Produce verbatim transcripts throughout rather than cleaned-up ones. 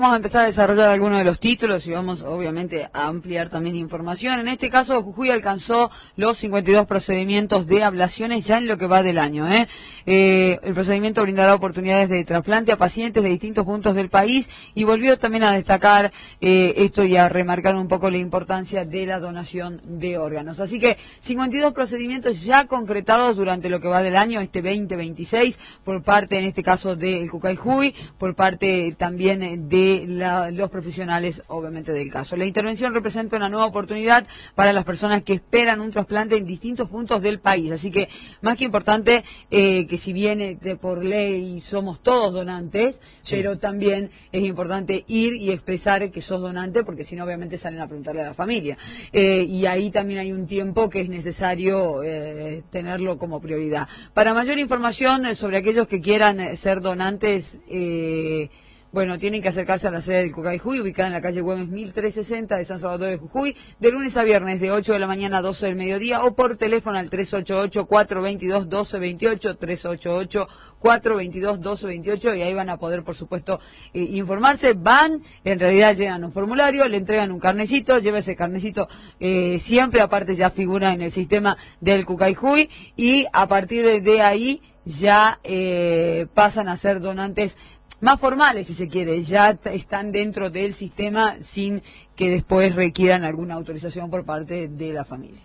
Vamos a empezar a desarrollar algunos de los títulos y vamos obviamente a ampliar también información. En este caso, Jujuy alcanzó los cincuenta y dos procedimientos de ablaciones ya en lo que va del año. ¿eh? Eh, el procedimiento brindará oportunidades de trasplante a pacientes de distintos puntos del país y volvió también a destacar eh, esto y a remarcar un poco la importancia de la donación de órganos. Así que cincuenta y dos procedimientos ya concretados durante lo que va del año, este veinte veintiséis, por parte en este caso del Cucayjuy, por parte también de La, los profesionales, obviamente, del caso. La intervención representa una nueva oportunidad para las personas que esperan un trasplante en distintos puntos del país. Así que, más que importante, eh, que si bien eh, de por ley somos todos donantes, sí, pero también es importante ir y expresar que sos donante, porque si no, obviamente, salen a preguntarle a la familia. Eh, y ahí también hay un tiempo que es necesario eh, tenerlo como prioridad. Para mayor información eh, sobre aquellos que quieran eh, ser donantes, eh, bueno, tienen que acercarse a la sede del Cucayjuy, ubicada en la calle Güemes mil trescientos sesenta de San Salvador de Jujuy, de lunes a viernes de ocho de la mañana a doce del mediodía, o por teléfono al tres ocho ocho, cuatro dos dos, uno dos dos ocho, tres ocho ocho, cuatro dos dos, uno dos dos ocho, y ahí van a poder, por supuesto, eh, informarse. Van, en realidad llenan un formulario, le entregan un carnecito, lleva ese carnecito eh, siempre, aparte ya figura en el sistema del Cucayjuy, y a partir de ahí ya eh, pasan a ser donantes más formales, si se quiere, ya están dentro del sistema sin que después requieran alguna autorización por parte de la familia.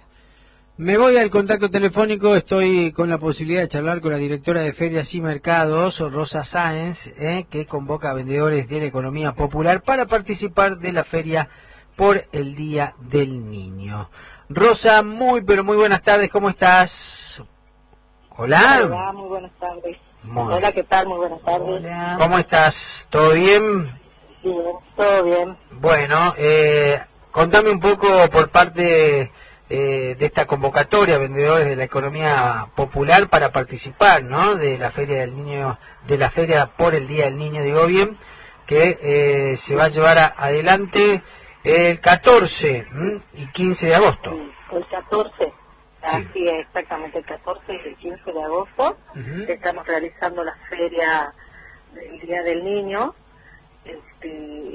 Me voy al contacto telefónico, estoy con la posibilidad de charlar con la directora de Ferias y Mercados, Rosa Sáenz, eh, que convoca a vendedores de la economía popular para participar de la feria por el Día del Niño. Rosa, muy pero muy buenas tardes, ¿cómo estás? Hola. Hola, muy buenas tardes. Muy. Hola, ¿qué tal? Muy buenas tardes. Hola. ¿Cómo estás? ¿Todo bien? Bien, todo bien. Bueno, eh, contame un poco por parte eh, de esta convocatoria, vendedores de la economía popular, para participar, ¿no?, de la Feria del Niño, de la Feria por el Día del Niño, digo bien, que eh, se va a llevar a, adelante el catorce ¿m? y quince de agosto. Sí, el catorce. Sí. Así es, exactamente, el catorce y el quince de agosto. Uh-huh. Estamos realizando la feria del Día del Niño, este,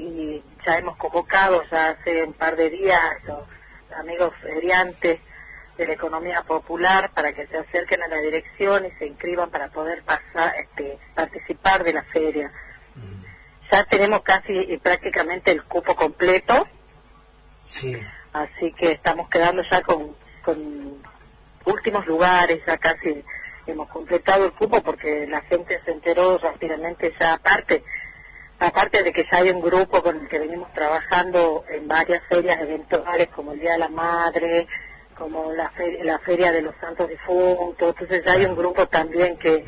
y ya hemos convocado ya hace un par de días los amigos feriantes de la economía popular para que se acerquen a la dirección y se inscriban para poder pasar, este, participar de la feria. Uh-huh. Ya tenemos casi y prácticamente el cupo completo, sí, así que estamos quedando ya con... con últimos lugares, ya casi hemos completado el cupo porque la gente se enteró rápidamente ya, aparte aparte de que ya hay un grupo con el que venimos trabajando en varias ferias eventuales como el Día de la Madre, como la feria, la feria de los Santos Difuntos, entonces ya hay un grupo también que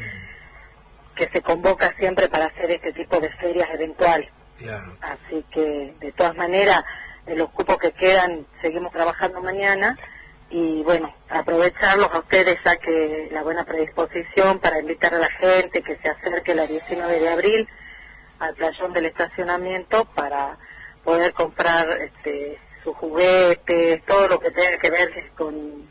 que se convoca siempre para hacer este tipo de ferias eventuales. Claro. Así que de todas maneras, en los cupos que quedan seguimos trabajando mañana. Y bueno, aprovecharlos a ustedes, ya que la buena predisposición para invitar a la gente que se acerque el diecinueve de abril al playón del estacionamiento para poder comprar este, sus juguetes, todo lo que tenga que ver con,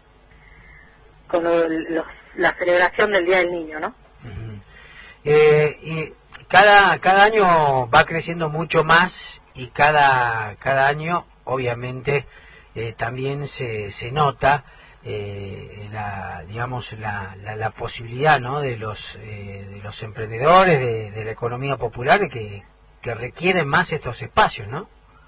con lo, los, la celebración del Día del Niño, ¿no? Uh-huh. eh, y cada, cada año va creciendo mucho más y cada, cada año, obviamente, Eh, también se, se nota eh, la digamos la, la, la posibilidad, ¿no?, de los eh, de los emprendedores de, de la economía popular que, que requieren más estos espacios, ¿no?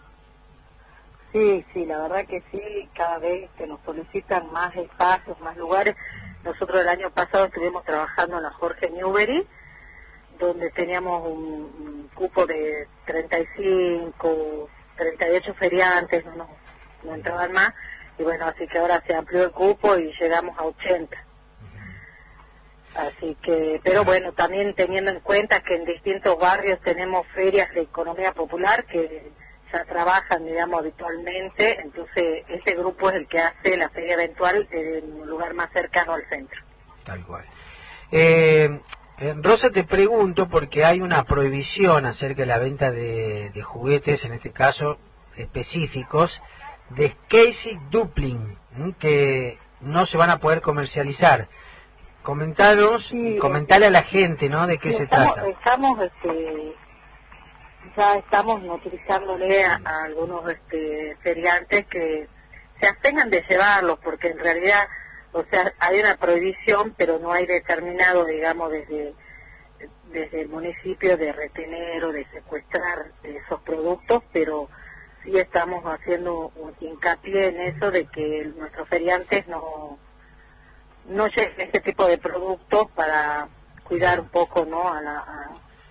Sí, sí, la verdad que sí, cada vez que nos solicitan más espacios, más lugares. Nosotros el año pasado estuvimos trabajando en la Jorge Newbery, donde teníamos un, un cupo de treinta y cinco, treinta y ocho feriantes, no nos no entraban más, y bueno, así que ahora se amplió el cupo y llegamos a ochenta. Así que, pero bueno, también teniendo en cuenta que en distintos barrios tenemos ferias de economía popular que ya trabajan, digamos, habitualmente, entonces ese grupo es el que hace la feria eventual en un lugar más cercano al centro. Tal cual. Eh, Rosa, te pregunto, porque hay una prohibición acerca de la venta de, de juguetes, en este caso específicos, de Casey Dupling, que no se van a poder comercializar. Comentaros sí, y comentarle a la gente, ¿no?, de qué sí, se estamos, trata. Estamos, este, ya estamos notificándole a, a algunos este, feriantes que se abstengan de llevarlos, porque en realidad, o sea, hay una prohibición, pero no hay determinado, digamos, desde desde el municipio de retener o de secuestrar esos productos, pero sí estamos haciendo un hincapié en eso de que nuestros feriantes no no lleven este tipo de productos para cuidar un poco, ¿no?, a la a,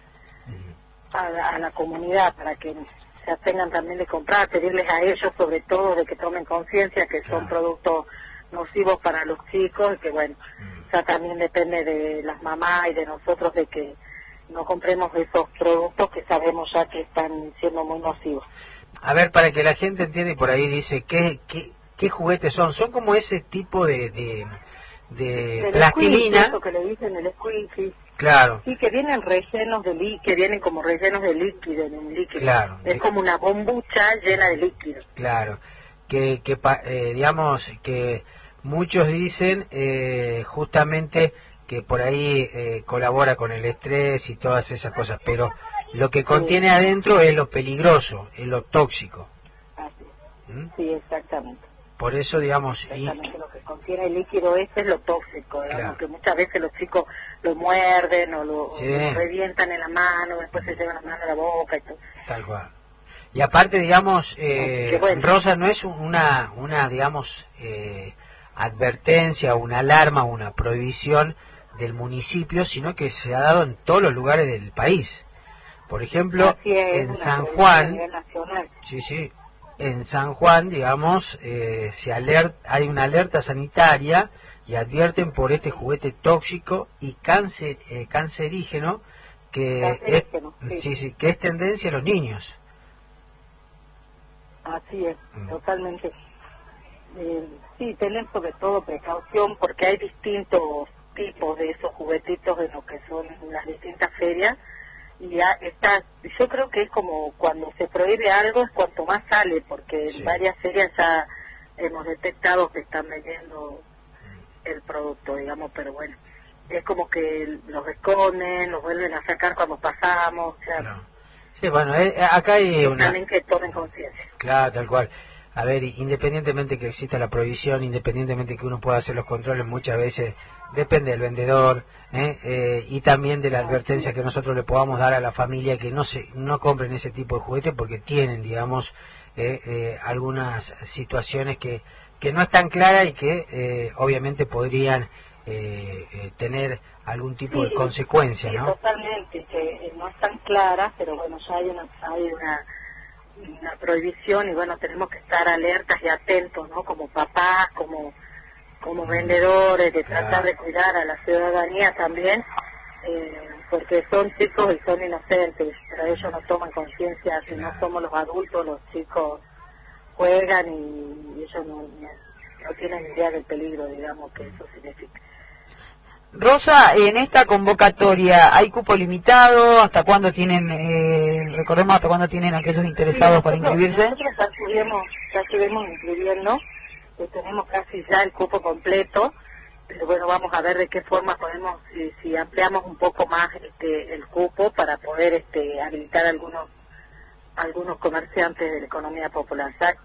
a la, a la comunidad, para que se abstengan también de comprar, pedirles a ellos sobre todo de que tomen conciencia que son productos nocivos para los chicos, y que bueno, ya también depende de las mamás y de nosotros de que no compremos esos productos que sabemos ya que están siendo muy nocivos. A ver, para que la gente entienda, y por ahí dice, ¿qué, qué, qué juguetes son? Son como ese tipo de, de, de plastilina. Eso que le dicen el squeaky. Claro. Sí, que vienen rellenos de líquido, que vienen como rellenos de líquido, en un líquido. Claro. Es de... como una bombucha llena de líquido. Claro. Que, que eh, digamos, que muchos dicen eh, justamente que por ahí eh, colabora con el estrés y todas esas cosas, pero lo que contiene sí. adentro es lo peligroso, es lo tóxico. Así. ¿Mm? Sí, exactamente. Por eso, digamos... Exactamente, y... lo que contiene el líquido este es lo tóxico, digamos, claro. que muchas veces los chicos lo muerden o lo, sí. o lo revientan en la mano, después se llevan la mano a la boca y todo. Tal cual. Y aparte, digamos, eh, bueno. Rosa, no es una, una digamos, eh, advertencia, una alarma, una prohibición del municipio, sino que se ha dado en todos los lugares del país. Por ejemplo, es, en San Juan, nacional. sí, sí, en San Juan, digamos, eh, se alerta, hay una alerta sanitaria y advierten por este juguete tóxico y cáncer, eh, cancerígeno que cancerígeno, es, sí. Sí, sí, que es tendencia a los niños. Así es, mm. totalmente. Eh, sí, tener sobre todo precaución porque hay distintos tipos de esos juguetitos en lo que son las distintas ferias, y ya está, yo creo que es como cuando se prohíbe algo es cuanto más sale, porque sí. en varias ferias ya hemos detectado que están vendiendo el producto, digamos, pero bueno, es como que los esconden, los vuelven a sacar cuando pasamos, o sea, no. Sí, bueno, eh, acá hay una... También que tomen conciencia. Claro, tal cual. A ver, independientemente que exista la prohibición, independientemente que uno pueda hacer los controles, muchas veces depende del vendedor, ¿eh? Eh, y también de la advertencia que nosotros le podamos dar a la familia que no se no compren ese tipo de juguetes porque tienen, digamos, eh, eh, algunas situaciones que, que no están claras y que eh, obviamente podrían eh, eh, tener algún tipo sí, de consecuencia, sí, ¿no? Totalmente, que no están claras, pero bueno, ya hay una... Hay una una prohibición y bueno, tenemos que estar alertas y atentos, ¿no? Como papás, como como vendedores, de tratar de cuidar a la ciudadanía también, eh, porque son chicos y son inocentes, pero ellos no toman conciencia, si no somos los adultos, los chicos juegan y ellos no, no tienen idea del peligro, digamos, que eso significa. Rosa, en esta convocatoria, ¿hay cupo limitado? ¿Hasta cuándo tienen, eh, recordemos hasta cuándo tienen aquellos interesados sí, nosotros, para inscribirse? Nosotros ya estuvimos, ya estuvimos inscribiendo, eh, tenemos casi ya el cupo completo, pero bueno, vamos a ver de qué forma podemos, si, si ampliamos un poco más este, el cupo para poder este, habilitar algunos algunos comerciantes de la economía popular. Ya,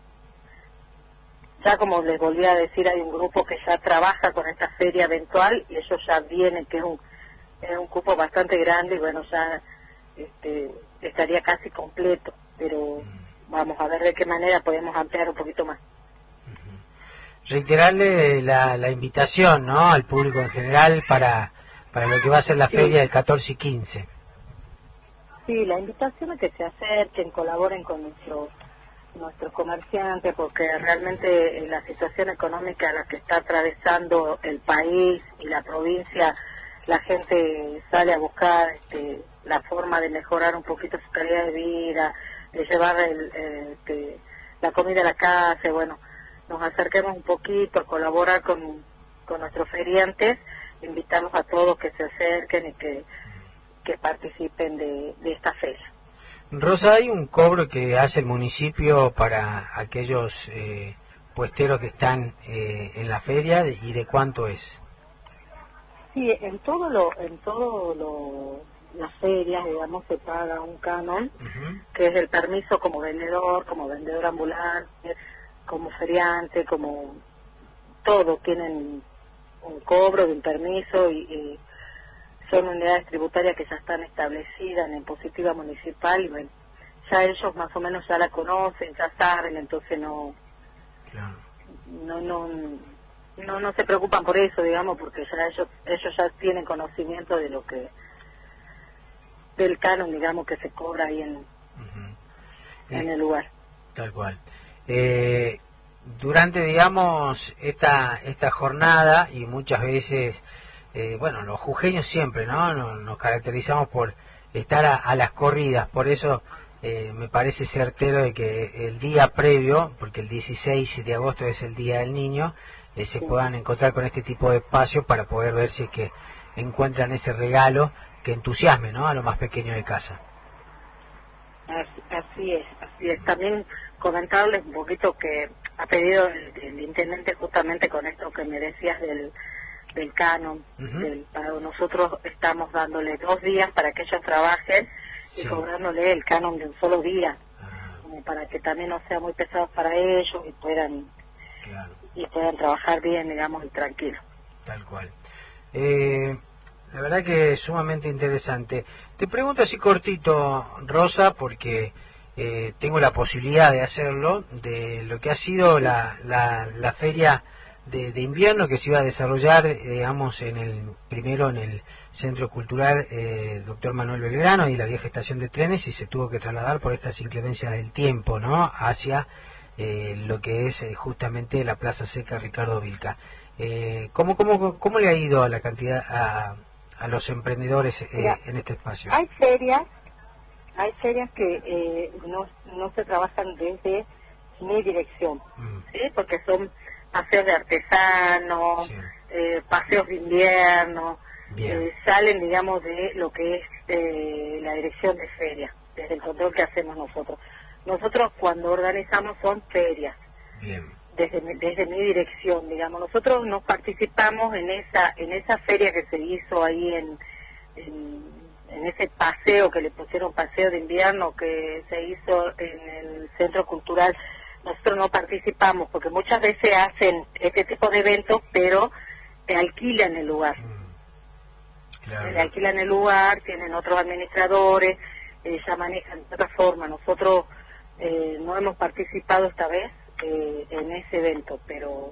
Ya como les volví a decir, hay un grupo que ya trabaja con esta feria eventual y ellos ya vienen, que es un, es un cupo bastante grande y bueno, ya este, estaría casi completo, pero vamos a ver de qué manera podemos ampliar un poquito más. Reiterarle la, la invitación, ¿no?, al público en general para, para lo que va a ser la sí. feria del catorce y quince. Sí, la invitación a que se acerquen, colaboren con nuestros nuestros comerciantes, porque realmente la situación económica a la que está atravesando el país y la provincia, la gente sale a buscar este, la forma de mejorar un poquito su calidad de vida, de llevar el, eh, este, la comida a la casa, y bueno, nos acerquemos un poquito, a colaborar con, con nuestros feriantes, invitamos a todos que se acerquen y que, que participen de, de esta feria. Rosa, ¿hay un cobro que hace el municipio para aquellos eh, puesteros que están eh, en la feria y de cuánto es? Sí, en todo lo, en todo lo, las ferias, digamos, se paga un canon, Ujú. que es el permiso como vendedor, como vendedor ambulante, como feriante, como todo, tienen un cobro de un permiso y, y son unidades tributarias que ya están establecidas en impositiva municipal y bueno, ya ellos más o menos ya la conocen, ya saben, entonces no Claro. no no no no se preocupan por eso, digamos, porque ya ellos ellos ya tienen conocimiento de lo que del canon, digamos, que se cobra ahí en, Ujú. en Eh, el lugar. Tal cual. Eh, durante, digamos, esta esta jornada y muchas veces, eh, bueno, los jujeños siempre, ¿no? Nos, nos caracterizamos por estar a, a las corridas, por eso eh, me parece certero de que el día previo, porque el dieciséis de agosto es el Día del Niño, eh, se Sí. puedan encontrar con este tipo de espacios para poder ver si es que encuentran ese regalo que entusiasme, ¿no? A lo más pequeño de casa. Así, así es, así es. También comentarles un poquito que ha pedido el, el intendente justamente con esto que me decías del, del canon. Ujú. Del, para nosotros estamos dándole dos días para que ellos trabajen Sí. y cobrándole el canon de un solo día, Ah, como para que también no sea muy pesado para ellos y puedan claro. y puedan trabajar bien, digamos, y tranquilo. Tal cual. Eh, la verdad que es sumamente interesante. Te pregunto así cortito, Rosa, porque eh, tengo la posibilidad de hacerlo, de lo que ha sido la, la, la feria de, de invierno que se iba a desarrollar, eh, digamos, en el primero en el Centro Cultural eh, Doctor Manuel Belgrano y la vieja estación de trenes y se tuvo que trasladar por estas inclemencias del tiempo, ¿no? Hacia eh, lo que es eh, justamente la Plaza Seca Ricardo Vilca. Eh, ¿cómo, cómo, ¿Cómo le ha ido a la cantidad a, a los emprendedores eh, Mira, en este espacio? hay ferias, hay ferias que eh, no, no se trabajan desde mi dirección, Mm, ¿sí? Porque son paseos de artesanos, sí, eh, paseos de invierno, bien, eh, salen, digamos, de lo que es eh, la dirección de feria, desde el control que hacemos nosotros. Nosotros cuando organizamos son ferias, bien, desde mi, desde mi dirección, digamos. Nosotros nos participamos en esa en esa feria que se hizo ahí en, en, en ese paseo que le pusieron paseo de invierno que se hizo en el Centro Cultural. Nosotros no participamos porque muchas veces hacen este tipo de eventos, pero te alquilan el lugar. mm, claro, Le alquilan el lugar, tienen otros administradores, eh, ya manejan de otra forma. Nosotros eh, no hemos participado esta vez eh, en ese evento, pero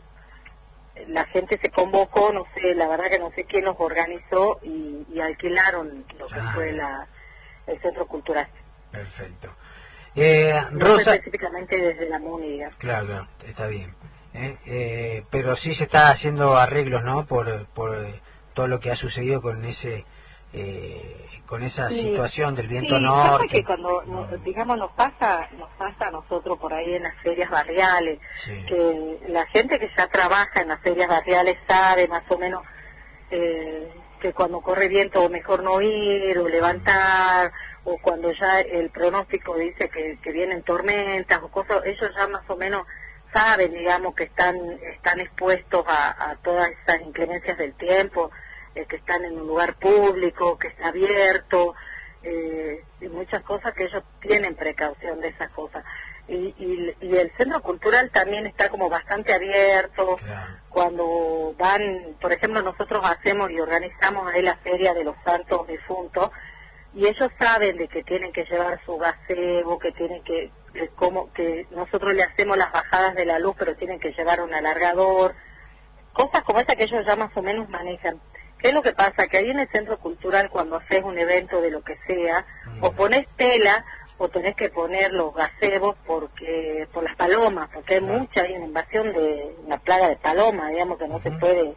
la gente se convocó, no sé, la verdad que no sé quién los organizó y, y alquilaron lo que Ah, fue bien. la, el centro cultural. Perfecto. Eh, No fue Rosa, específicamente desde la MUNI, digamos. claro, claro, está bien. ¿eh? Eh, pero sí se está haciendo arreglos, ¿no? Por, por eh, todo lo que ha sucedido con ese eh, con esa Sí, situación del viento sí, pasa norte. que cuando, no- digamos, nos pasa, nos pasa a nosotros por ahí en las ferias barriales, Sí, que la gente que ya trabaja en las ferias barriales sabe más o menos eh, que cuando corre viento mejor no ir o levantar, o cuando ya el pronóstico dice que, que vienen tormentas o cosas, ellos ya más o menos saben, digamos, que están están expuestos a, a todas esas inclemencias del tiempo, eh, que están en un lugar público, que está abierto, eh, y muchas cosas que ellos tienen precaución de esas cosas. Y, y, y el centro cultural también está como bastante abierto. claro. Cuando van, por ejemplo, nosotros hacemos y organizamos ahí la feria de los santos difuntos, y ellos saben de que tienen que llevar su gazebo, que tienen que, que como que nosotros le hacemos las bajadas de la luz, pero tienen que llevar un alargador, cosas como esa que ellos ya más o menos manejan. ¿Qué es lo que pasa? Que ahí en el centro cultural, cuando haces un evento de lo que sea, Mm. o pones tela, o tenés que poner los gazebos porque por las palomas, porque hay Claro. mucha, hay una invasión de una plaga de palomas, digamos, que no se Ujú. puede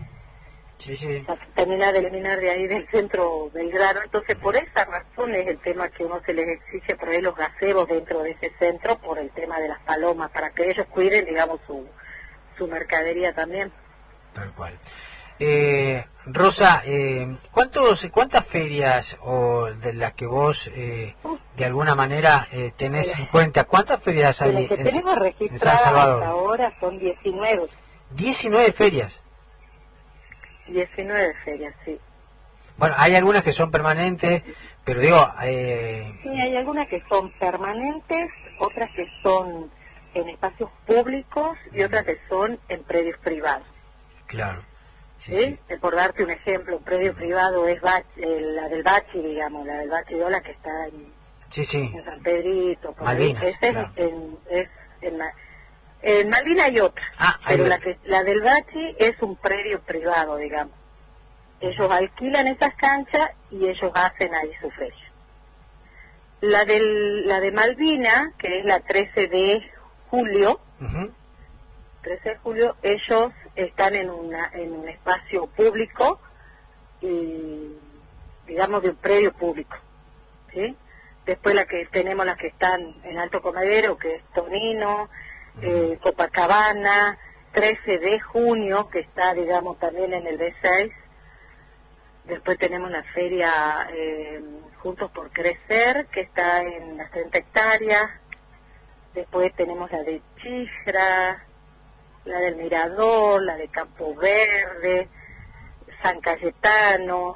Sí, sí, terminar de eliminar de ahí del centro Belgrano. Entonces, por esa razón es el tema que uno se les exige por ahí los gazebos dentro de ese centro, por el tema de las palomas, para que ellos cuiden, digamos, su, su mercadería también. tal cual. Eh, Rosa, eh, ¿cuántos, ¿cuántas ferias o de las que vos eh, de alguna manera eh, tenés en cuenta, cuántas ferias De hay las que en, tenemos en San registradas hasta Salvador? ahora son diecinueve. diecinueve ferias. diecinueve ferias, sí. Bueno, hay algunas que son permanentes, pero digo... Eh... Sí, hay algunas que son permanentes, otras que son en espacios públicos y otras que son en predios privados. Claro. Sí, ¿Sí? sí. Por darte un ejemplo, un predio privado es Bach, eh, la del Bachi, digamos, la del Bachi Dola que está en, sí, sí. en San Pedrito. Por Malvinas, ahí. Ese claro. es en, es en, en Malvinas hay otra, ah, pero hay... la, que, la del Bachi es un predio privado, digamos. Ellos alquilan esas canchas y ellos hacen ahí su fecha. La, del, la de Malvina, que es la trece de julio, uh-huh. trece de julio, ellos están en, una, en un espacio público, y, digamos de un predio público, ¿sí? Después la que tenemos las que están en Alto Comedero, que es Tonino, uh-huh. eh, Copacabana, trece de junio, que está, digamos, también en el B seis. Después tenemos la feria eh, Juntos por Crecer, que está en las treinta hectáreas. Después tenemos la de Chifra, la del Mirador, la de Campo Verde, San Cayetano,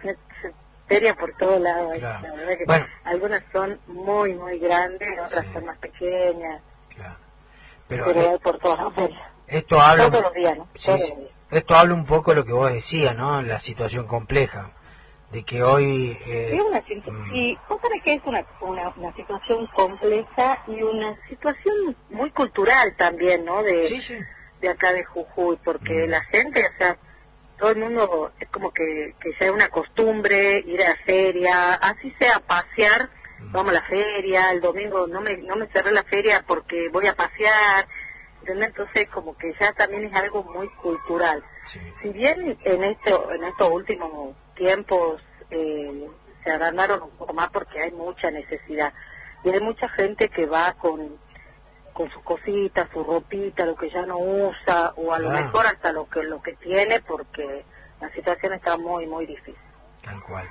feria por todos lados. Claro. La verdad que bueno. Algunas son muy, muy grandes, otras sí. son más pequeñas, claro. pero, pero eh, hay por todas las ferias. Esto habla, todos los días, ¿no? sí, Todos sí. los días. Esto habla un poco de lo que vos decías, ¿no? La situación compleja, de que hoy... Eh, es una, y vos sabés que es una, una, una situación compleja y una situación muy cultural también, ¿no? De, sí, sí. de acá de Jujuy, porque mm. la gente, o sea, todo el mundo, es como que, que ya es una costumbre ir a la feria, así sea pasear, mm. vamos a la feria, el domingo no me, no me cerré la feria porque voy a pasear, ¿entendés? Entonces como que ya también es algo muy cultural. Sí. Si bien en esto, en estos últimos tiempos eh, se agrandaron un poco más porque hay mucha necesidad y hay mucha gente que va con con sus cositas, su ropita, lo que ya no usa o a lo claro. mejor hasta lo que lo que tiene porque la situación está muy muy difícil. Tal cual.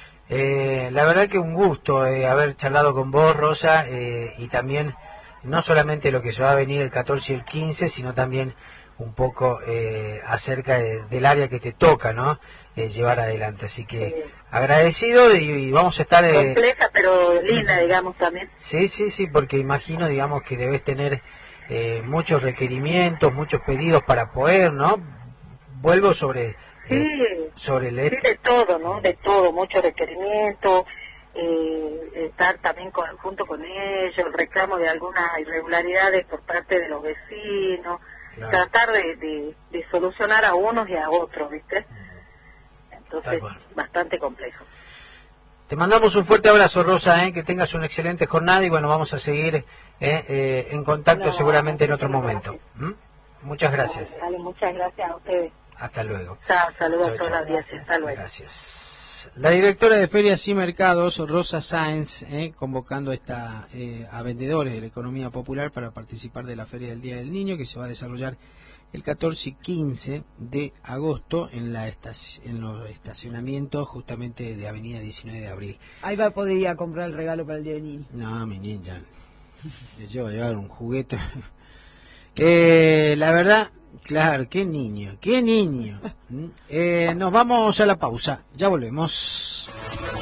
Eh, la verdad que un gusto eh, haber charlado con vos, Rosa, eh, y también no solamente lo que se va a venir el catorce y el quince, sino también un poco eh, acerca de, del área que te toca, ¿no? Eh, llevar adelante. Así que sí. agradecido y, y vamos a estar... Eh, compleja, pero linda, digamos, también. Sí, sí, sí, porque imagino, digamos, que debes tener eh, muchos requerimientos, muchos pedidos para poder, ¿no? Vuelvo sobre... Sí, eh, sobre el... sí, de todo, ¿no? De todo, muchos requerimientos, eh, estar también con, junto con ellos, el reclamo de algunas irregularidades por parte de los vecinos, claro. tratar de, de, de solucionar a unos y a otros, ¿viste? Entonces, bastante complejo. Te mandamos un fuerte abrazo, Rosa, ¿eh? Que tengas una excelente jornada y bueno, vamos a seguir eh, eh, en contacto no, seguramente en otro momento. ¿Mm? Muchas gracias. Vale, vale, muchas gracias a ustedes. Hasta luego. Chao, saludos chau, a todas las días. Hasta luego. Gracias. La directora de Ferias y Mercados, Rosa Sáenz, eh, convocando esta, eh, a vendedores de la economía popular para participar de la Feria del Día del Niño, que se va a desarrollar el catorce y quince de agosto en, la estac- en los estacionamientos justamente de Avenida diecinueve de abril. Ahí va a poder ir a comprar el regalo para el Día del Niño. No, mi niña, yo voy a llevar un juguete. eh, la verdad, claro, qué niño, qué niño. eh, nos vamos a la pausa, ya volvemos.